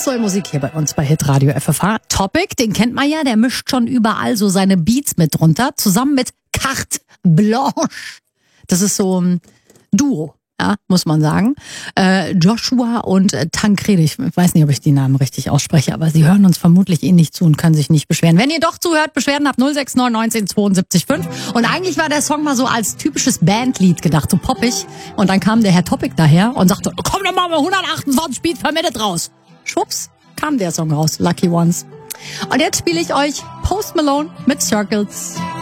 Ganz neue Musik hier bei uns bei Hitradio FFH. Topic, den kennt man ja, der mischt schon überall so seine Beats mit drunter, zusammen mit Carte Blanche. Das ist so ein Duo, ja, muss man sagen. Joshua und Tancredi, ich weiß nicht, ob ich die Namen richtig ausspreche, aber sie hören uns vermutlich nicht zu und können sich nicht beschweren. Wenn ihr doch zuhört, Beschwerden ab 069 19 72 5. Und eigentlich war der Song mal so als typisches Bandlied gedacht, so poppig. Und dann kam der Herr Topic daher und sagte, komm, dann machen wir 128 Beats per Minute raus. Schwupps, kam der Song raus, Lucky Ones. Und jetzt spiele ich euch Post Malone mit Circles.